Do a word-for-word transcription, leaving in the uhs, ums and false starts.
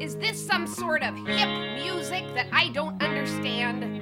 Is this some sort of hip music that I don't understand?